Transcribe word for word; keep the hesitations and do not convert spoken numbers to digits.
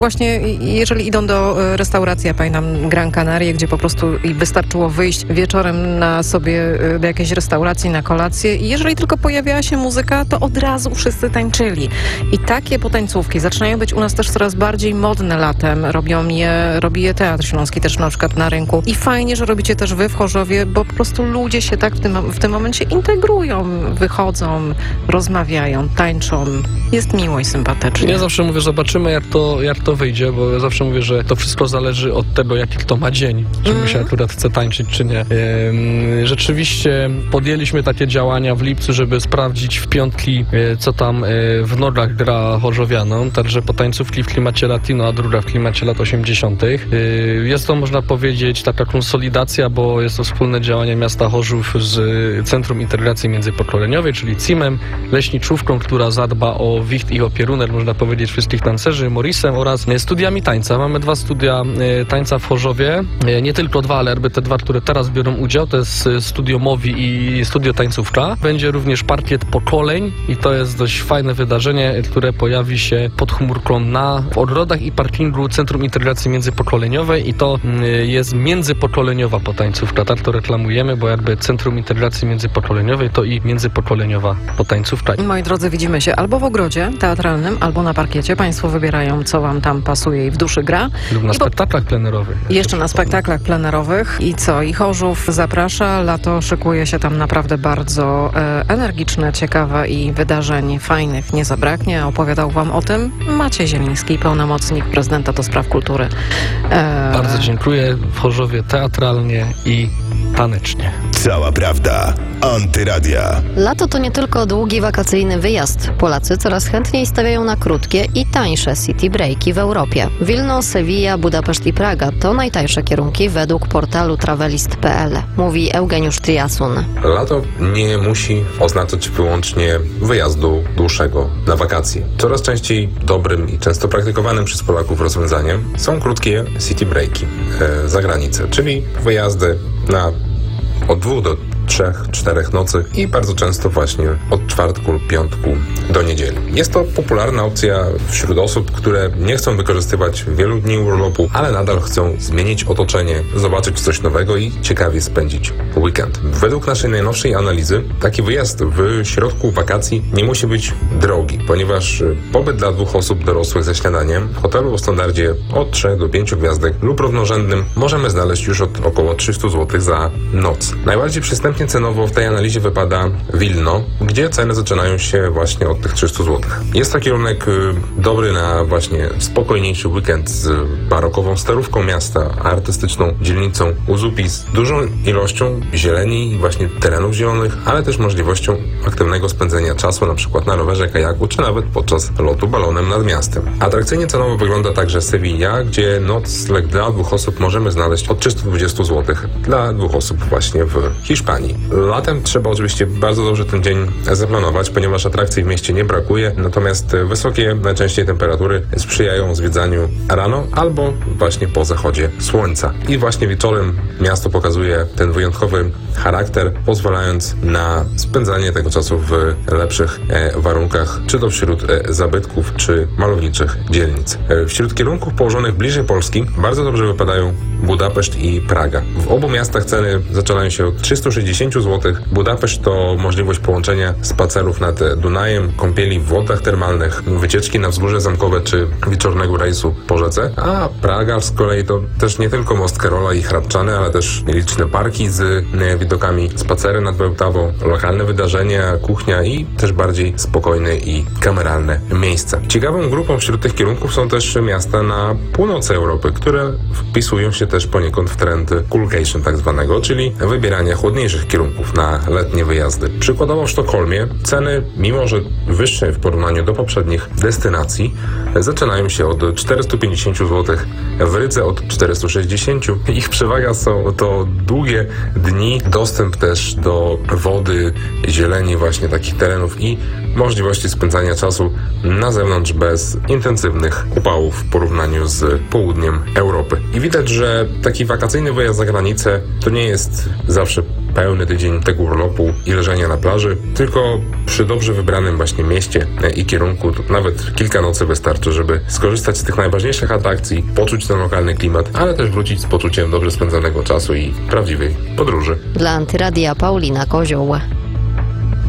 Właśnie jeżeli idą do restauracji, ja pamiętam Gran Canaria, gdzie po prostu wystarczyło wyjść wieczorem na sobie do jakiejś restauracji na kolację i jeżeli tylko pojawiała się muzyka, to od razu wszyscy tańczyli. I takie potańcówki zaczynają być u nas też coraz bardziej modne latem. Robią je, robi je Teatr Śląski też na przykład na rynku. I fajnie, że robicie też wy w Chorzowie, bo po prostu ludzie się tak w tym, w tym momencie integrują, wychodzą, rozmawiają, tańczą. Jest miło i sympatycznie. Ja zawsze mówię, zobaczymy jak to, jak to wyjdzie, bo ja zawsze mówię, że to wszystko zależy od tego, jaki kto ma dzień, czy mm. mu się akurat chce tańczyć, czy nie. Ehm, rzeczywiście podjęliśmy takie działania w lipcu, żeby sprawdzić w piątki, e, co tam e, w Nordach gra chorzowianom, także potańcówki w klimacie latino, a druga w klimacie lat osiemdziesiątych. E, jest to, można powiedzieć, taka konsolidacja, bo jest to wspólne działanie miasta Chorzów z Centrum Integracji Międzypokoleniowej, czyli C I M em, leśniczówką, która zadba o wicht i opierunek, można powiedzieć, wszystkich tancerzy, Morisem oraz studiami tańca. Mamy dwa studia e, tańca w Chorzowie. E, nie tylko dwa, ale jakby te dwa, które teraz biorą udział, to jest Studio Mowi i Studio Tańcówka. Będzie również parkiet pokoleń i to jest dość fajne wydarzenie, które pojawi się pod chmurką na w ogrodach i parkingu Centrum Integracji Międzypokoleniowej i to e, jest międzypokoleniowa potańcówka. Tak to reklamujemy, bo jakby Centrum Integracji Międzypokoleniowej to i międzypokoleniowa potańcówka. Moi drodzy, widzimy się albo w ogrodzie teatralnym, albo na parkiecie. Państwo wybierają, co wam tam pasuje i w duszy gra. Lub na I spektaklach plenerowych. Jeszcze na spektaklach plenerowych. I co? I Chorzów zaprasza. Lato szykuje się tam naprawdę bardzo e, energiczne, ciekawe i wydarzeń fajnych nie zabraknie. Opowiadał wam o tym Maciej Zieliński, pełnomocnik prezydenta do spraw kultury. E... Bardzo dziękuję. W Chorzowie teatralnie i tanecznie. Cała prawda. Antyradia. Lato to nie tylko długi wakacyjny wyjazd. Polacy coraz chętniej stawiają na krótkie i tańsze city breaki w Europie. Wilno, Sewilla, Budapeszt i Praga to najtańsze kierunki według portalu travelist kropka p l, mówi Eugeniusz Triasun. Lato nie musi oznaczać wyłącznie wyjazdu dłuższego na wakacje. Coraz częściej dobrym i często praktykowanym przez Polaków rozwiązaniem są krótkie city breaki e, za granicę, czyli wyjazdy na od dwóch do trzech, czterech nocy i bardzo często właśnie od czwartku lub piątku do niedzieli. Jest to popularna opcja wśród osób, które nie chcą wykorzystywać wielu dni urlopu, ale nadal chcą zmienić otoczenie, zobaczyć coś nowego i ciekawie spędzić weekend. Według naszej najnowszej analizy taki wyjazd w środku wakacji nie musi być drogi, ponieważ pobyt dla dwóch osób dorosłych ze śniadaniem w hotelu o standardzie od trzech do pięciu gwiazdek lub równorzędnym możemy znaleźć już od około trzysta złotych za noc. Najbardziej przystępnie cenowo w tej analizie wypada Wilno, gdzie ceny zaczynają się właśnie od tych trzystu złotych. Jest to kierunek dobry na właśnie spokojniejszy weekend z barokową starówką miasta, artystyczną dzielnicą Uzupi z dużą ilością zieleni i właśnie terenów zielonych, ale też możliwością aktywnego spędzenia czasu na przykład na rowerze, kajaku, czy nawet podczas lotu balonem nad miastem. Atrakcyjnie cenowo wygląda także Sewilla, gdzie nocleg dla dwóch osób możemy znaleźć od trzystu dwudziestu złotych dla dwóch osób właśnie w Hiszpanii. Latem trzeba oczywiście bardzo dobrze ten dzień zaplanować, ponieważ atrakcji w mieście nie brakuje, natomiast wysokie najczęściej temperatury sprzyjają zwiedzaniu rano albo właśnie po zachodzie słońca. I właśnie wieczorem miasto pokazuje ten wyjątkowy charakter, pozwalając na spędzanie tego czasu w lepszych e, warunkach, czy to wśród e, zabytków, czy malowniczych dzielnic. E, wśród kierunków położonych bliżej Polski bardzo dobrze wypadają Budapeszt i Praga. W obu miastach ceny zaczynają się od trzystu sześćdziesięciu złotych. Budapeszt to możliwość połączenia spacerów nad Dunajem, kąpieli w wodach termalnych, wycieczki na wzgórze zamkowe czy wieczornego rejsu po rzece, a Praga z kolei to też nie tylko most Karola i Hrabczany, ale też liczne parki z widokami, spacery nad Bełtawą, lokalne wydarzenia, kuchnia i też bardziej spokojne i kameralne miejsca. Ciekawą grupą wśród tych kierunków są też miasta na północy Europy, które wpisują się też poniekąd w trend coolcation tak zwanego, czyli wybierania chłodniejszych kierunków na letnie wyjazdy. Przykładowo w Sztokholmie ceny, mimo że wyższe w porównaniu do poprzednich destynacji, zaczynają się od czterystu pięćdziesięciu złotych, w Rydze od czterystu sześćdziesięciu. Ich przewaga są to długie dni, dostęp też do wody, zieleni, właśnie takich terenów i możliwości spędzania czasu na zewnątrz bez intensywnych upałów w porównaniu z południem Europy. I widać, że taki wakacyjny wyjazd za granicę to nie jest zawsze pełny tydzień tego urlopu i leżenia na plaży, tylko przy dobrze wybranym właśnie mieście i kierunku nawet kilka nocy wystarczy, żeby skorzystać z tych najważniejszych atrakcji, poczuć ten lokalny klimat, ale też wrócić z poczuciem dobrze spędzonego czasu i prawdziwej podróży. Dla Antyradia Paulina Kozioł.